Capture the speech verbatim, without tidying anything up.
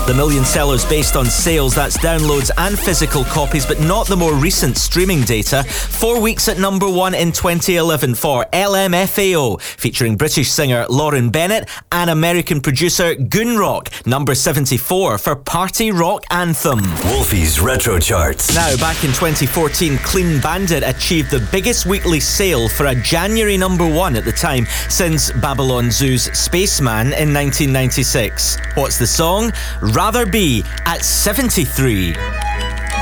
The million sellers based on sales, that's downloads and physical copies, but not the more recent streaming data. Four weeks at number one in twenty eleven for L M F A O, featuring British singer Lauren Bennett and American producer Goonrock. Number seventy-four for Party Rock Anthem. Wolfie's Retro Charts. Now, back in twenty fourteen, Clean Bandit achieved the biggest weekly sale for a January number one at the time since Babylon Zoo's Spaceman in nineteen ninety-six. What's the song? Rather Be at seventy-three.